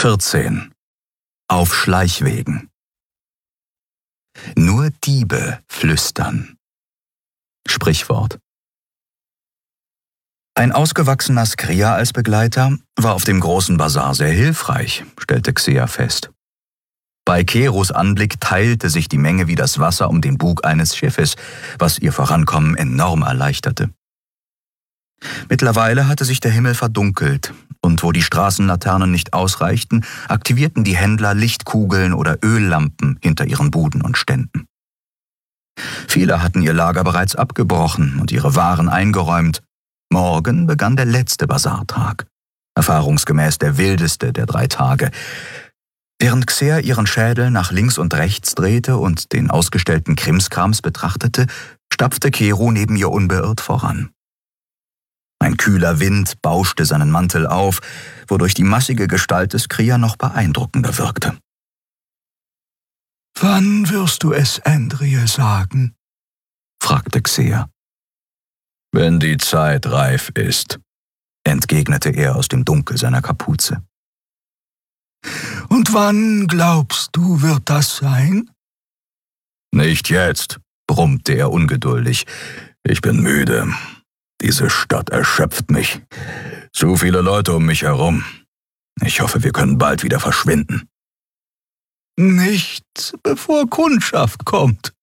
14. Auf Schleichwegen. Nur Diebe flüstern. Sprichwort. Ein ausgewachsener Skria als Begleiter war auf dem großen Basar sehr hilfreich, stellte Xea fest. Bei Keros Anblick teilte sich die Menge wie das Wasser um den Bug eines Schiffes, was ihr Vorankommen enorm erleichterte. Mittlerweile hatte sich der Himmel verdunkelt, und wo die Straßenlaternen nicht ausreichten, aktivierten die Händler Lichtkugeln oder Öllampen hinter ihren Buden und Ständen. Viele hatten ihr Lager bereits abgebrochen und ihre Waren eingeräumt. Morgen begann der letzte Basartag, erfahrungsgemäß der wildeste der 3 Tage. Während Xea ihren Schädel nach links und rechts drehte und den ausgestellten Krimskrams betrachtete, stapfte Kero neben ihr unbeirrt voran. Ein kühler Wind bauschte seinen Mantel auf, wodurch die massige Gestalt des Skria noch beeindruckender wirkte. »Wann wirst du es Andrie sagen?« fragte Xea. »Wenn die Zeit reif ist«, entgegnete er aus dem Dunkel seiner Kapuze. »Und wann glaubst du, wird das sein?« »Nicht jetzt«, brummte er ungeduldig. »Ich bin müde. Diese Stadt erschöpft mich. Zu viele Leute um mich herum. Ich hoffe, wir können bald wieder verschwinden.« »Nicht, bevor Kundschaft kommt.«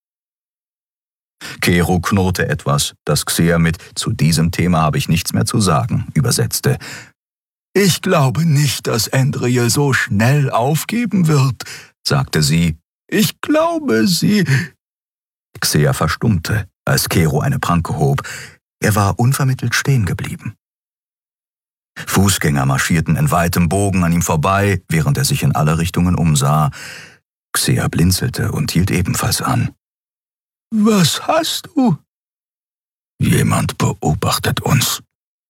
Kero knurrte etwas, das Xea mit »zu diesem Thema habe ich nichts mehr zu sagen« übersetzte. »Ich glaube nicht, dass Andrie so schnell aufgeben wird«, sagte sie. »Ich glaube, sie...« Xea verstummte, als Kero eine Pranke hob. Er war unvermittelt stehen geblieben. Fußgänger marschierten in weitem Bogen an ihm vorbei, während er sich in alle Richtungen umsah. Xea blinzelte und hielt ebenfalls an. »Was hast du?« »Jemand beobachtet uns.«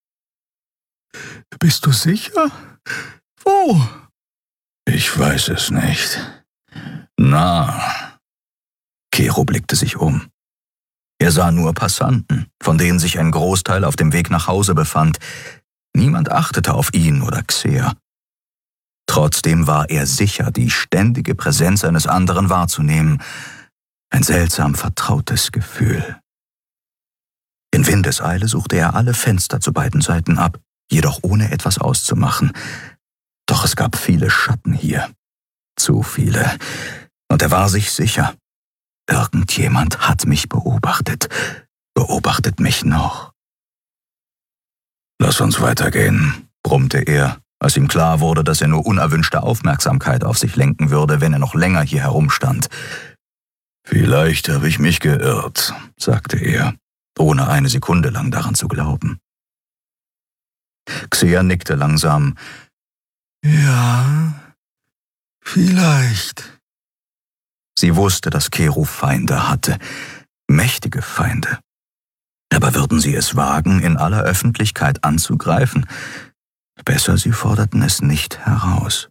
»Bist du sicher? Wo?« »Ich weiß es nicht. Na.« Kero blickte sich um. Er sah nur Passanten, von denen sich ein Großteil auf dem Weg nach Hause befand. Niemand achtete auf ihn oder Xea. Trotzdem war er sicher, die ständige Präsenz eines anderen wahrzunehmen. Ein seltsam vertrautes Gefühl. In Windeseile suchte er alle Fenster zu beiden Seiten ab, jedoch ohne etwas auszumachen. Doch es gab viele Schatten hier. Zu viele. Und er war sich sicher. Irgendjemand hat mich beobachtet. Beobachtet mich noch. »Lass uns weitergehen«, brummte er, als ihm klar wurde, dass er nur unerwünschte Aufmerksamkeit auf sich lenken würde, wenn er noch länger hier herumstand. »Vielleicht habe ich mich geirrt«, sagte er, ohne eine Sekunde lang daran zu glauben. Xea nickte langsam. »Ja, vielleicht.« Sie wusste, dass Kero Feinde hatte, mächtige Feinde. Aber würden sie es wagen, in aller Öffentlichkeit anzugreifen? Besser, sie forderten es nicht heraus.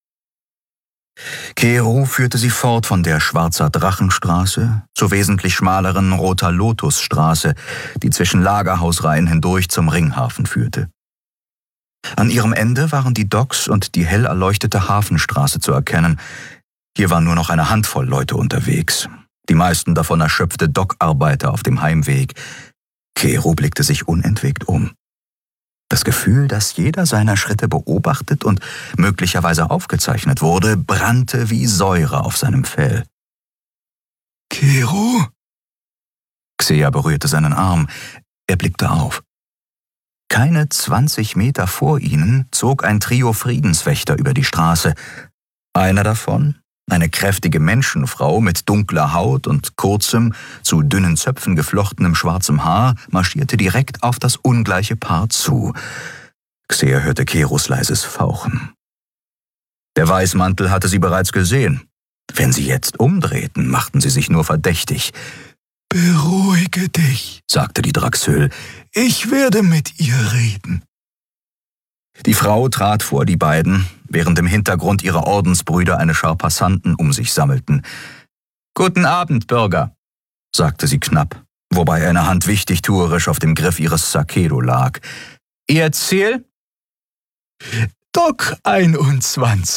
Kero führte sie fort von der Schwarzer Drachenstraße zur wesentlich schmaleren Roter Lotusstraße, die zwischen Lagerhausreihen hindurch zum Ringhafen führte. An ihrem Ende waren die Docks und die hell erleuchtete Hafenstraße zu erkennen. Hier war nur noch eine Handvoll Leute unterwegs, die meisten davon erschöpfte Dockarbeiter auf dem Heimweg. Kero blickte sich unentwegt um. Das Gefühl, dass jeder seiner Schritte beobachtet und möglicherweise aufgezeichnet wurde, brannte wie Säure auf seinem Fell. »Kero?« Xea berührte seinen Arm. Er blickte auf. Keine 20 Meter vor ihnen zog ein Trio Friedenswächter über die Straße. Einer davon, eine kräftige Menschenfrau mit dunkler Haut und kurzem, zu dünnen Zöpfen geflochtenem schwarzem Haar, marschierte direkt auf das ungleiche Paar zu. Xea hörte Keros leises Fauchen. Der Weißmantel hatte sie bereits gesehen. Wenn sie jetzt umdrehten, machten sie sich nur verdächtig. »Beruhige dich«, sagte die Draxöl. »Ich werde mit ihr reden.« Die Frau trat vor die beiden, während im Hintergrund ihre Ordensbrüder eine Schar Passanten um sich sammelten. »Guten Abend, Bürger«, sagte sie knapp, wobei eine Hand wichtigtuerisch auf dem Griff ihres Sakedo lag. »Ihr Ziel?« »Dock 21«,